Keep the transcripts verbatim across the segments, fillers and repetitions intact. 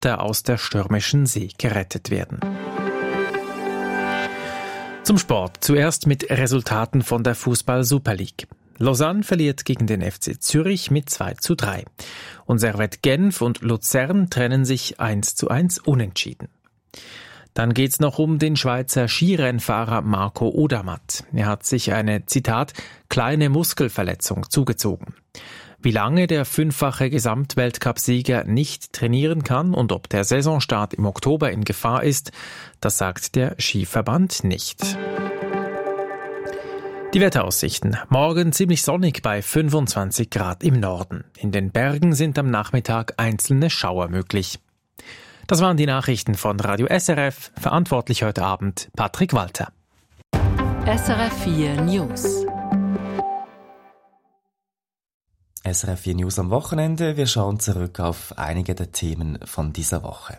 aus der stürmischen See gerettet werden. Zum Sport. Zuerst mit Resultaten von der Fußball-Super League. Lausanne verliert gegen den F C Zürich mit zwei zu drei. Und Servette Genf und Luzern trennen sich eins zu eins unentschieden. Dann geht's noch um den Schweizer Skirennfahrer Marco Odermatt. Er hat sich eine, Zitat, kleine Muskelverletzung zugezogen. Wie lange der fünffache Gesamtweltcup-Sieger nicht trainieren kann und ob der Saisonstart im Oktober in Gefahr ist, das sagt der Skiverband nicht. Die Wetteraussichten. Morgen ziemlich sonnig bei fünfundzwanzig Grad im Norden. In den Bergen sind am Nachmittag einzelne Schauer möglich. Das waren die Nachrichten von Radio S R F. Verantwortlich heute Abend Patrick Walter. S R F vier News. S R F vier News am Wochenende. Wir schauen zurück auf einige der Themen von dieser Woche.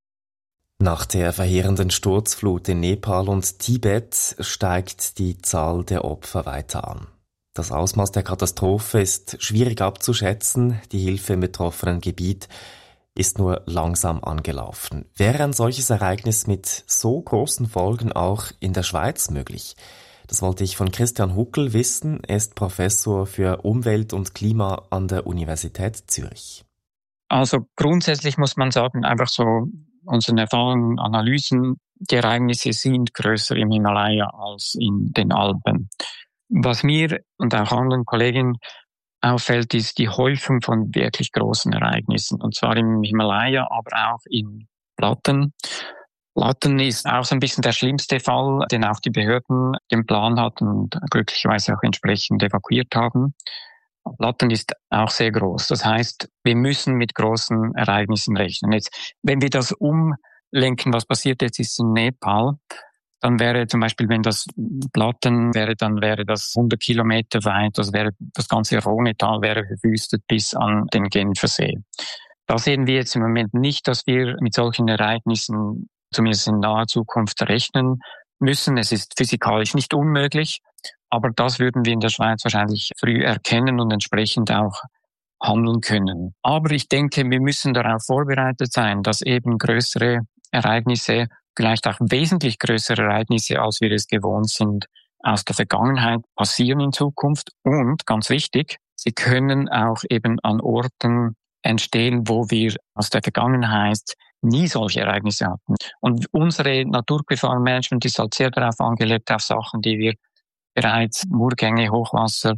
Nach der verheerenden Sturzflut in Nepal und Tibet steigt die Zahl der Opfer weiter an. Das Ausmaß der Katastrophe ist schwierig abzuschätzen. Die Hilfe im betroffenen Gebiet ist nur langsam angelaufen. Wäre ein solches Ereignis mit so großen Folgen auch in der Schweiz möglich? Das wollte ich von Christian Huckel wissen. Er ist Professor für Umwelt und Klima an der Universität Zürich. Also grundsätzlich muss man sagen, einfach so unseren Erfahrungen, Analysen, die Ereignisse sind größer im Himalaya als in den Alpen. Was mir und auch anderen Kollegen auffällt, ist die Häufung von wirklich großen Ereignissen. Und zwar im Himalaya, aber auch in Platten. Platten ist auch so ein bisschen der schlimmste Fall, den auch die Behörden den Plan hatten und glücklicherweise auch entsprechend evakuiert haben. Platten ist auch sehr groß. Das heißt, wir müssen mit großen Ereignissen rechnen. Jetzt, wenn wir das umlenken, was passiert jetzt ist in Nepal, dann wäre zum Beispiel, wenn das Platten wäre, dann wäre das hundert Kilometer weit, das wäre, das ganze Rhonetal wäre verwüstet bis an den Genfersee. Da sehen wir jetzt im Moment nicht, dass wir mit solchen Ereignissen zumindest in naher Zukunft rechnen müssen. Es ist physikalisch nicht unmöglich, aber das würden wir in der Schweiz wahrscheinlich früh erkennen und entsprechend auch handeln können. Aber ich denke, wir müssen darauf vorbereitet sein, dass eben größere Ereignisse, vielleicht auch wesentlich größere Ereignisse, als wir es gewohnt sind, aus der Vergangenheit passieren in Zukunft. Und ganz wichtig, sie können auch eben an Orten entstehen, wo wir aus der Vergangenheit nie solche Ereignisse hatten. Und unsere Naturgefahrenmanagement ist halt sehr darauf angelegt, auf Sachen, die wir bereits, Murgänge, Hochwasser,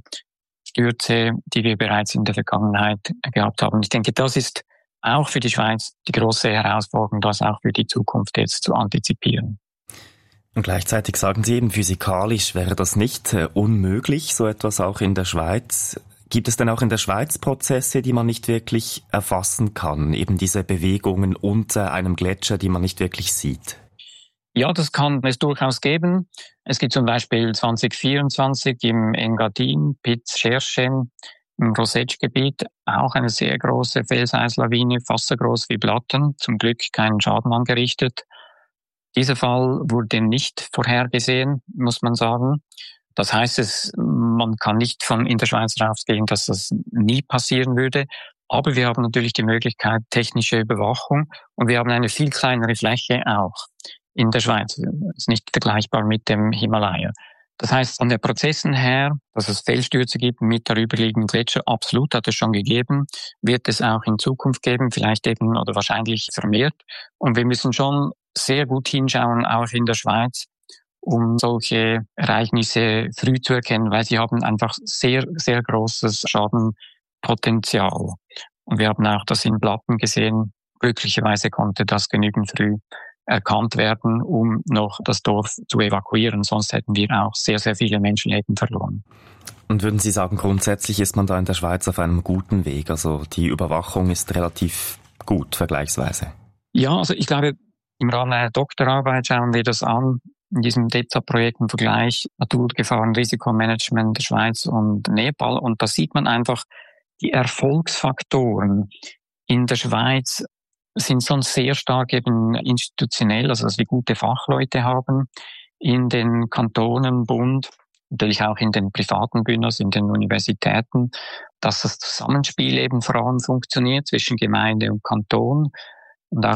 Stürze, die wir bereits in der Vergangenheit gehabt haben. Ich denke, das ist auch für die Schweiz die große Herausforderung, das auch für die Zukunft jetzt zu antizipieren. Und gleichzeitig sagen Sie eben, physikalisch wäre das nicht äh, unmöglich, so etwas auch in der Schweiz. Gibt es denn auch in der Schweiz Prozesse, die man nicht wirklich erfassen kann? Eben diese Bewegungen unter einem Gletscher, die man nicht wirklich sieht? Ja, das kann es durchaus geben. Es gibt zum Beispiel zwanzig vierundzwanzig im Engadin, Piz-Scherchen, im Rosetsch-Gebiet auch eine sehr große Felseneislawine, fast so groß wie Platten, zum Glück keinen Schaden angerichtet. Dieser Fall wurde nicht vorhergesehen, muss man sagen. Das heißt, es, man kann nicht von in der Schweiz ausgehen, dass das nie passieren würde. Aber wir haben natürlich die Möglichkeit technische Überwachung und wir haben eine viel kleinere Fläche auch in der Schweiz. Das ist nicht vergleichbar mit dem Himalaya. Das heißt, von den Prozessen her, dass es Felsstürze gibt mit darüberliegenden Gletscher, absolut hat es schon gegeben, wird es auch in Zukunft geben, vielleicht eben oder wahrscheinlich vermehrt. Und wir müssen schon sehr gut hinschauen, auch in der Schweiz, um solche Ereignisse früh zu erkennen, weil sie haben einfach sehr, sehr großes Schadenpotenzial. Und wir haben auch das in Platten gesehen. Glücklicherweise konnte das genügend früh erkannt werden, um noch das Dorf zu evakuieren. Sonst hätten wir auch sehr, sehr viele Menschenleben verloren. Und würden Sie sagen, grundsätzlich ist man da in der Schweiz auf einem guten Weg? Also die Überwachung ist relativ gut vergleichsweise. Ja, also ich glaube, im Rahmen einer Doktorarbeit schauen wir das an. In diesem D E P S A-Projekt im Vergleich Naturgefahren, Risikomanagement der Schweiz und Nepal. Und da sieht man einfach, die Erfolgsfaktoren in der Schweiz sind schon sehr stark eben institutionell, also dass wir gute Fachleute haben in den Kantonen, Bund, natürlich auch in den privaten Bündnissen, in den Universitäten, dass das Zusammenspiel eben vor allem funktioniert zwischen Gemeinde und Kanton,